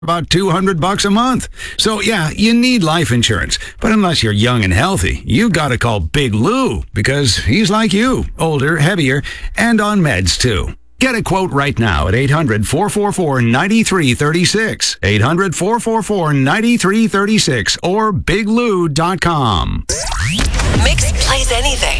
about $200 a month. So yeah, you need life insurance. But unless you're young and healthy, you gotta call Big Lou, because he's like you, older, heavier, and on meds too. Get a quote right now at 800-444-9336. 800-444-9336 or biglou.com. Mix plays anything.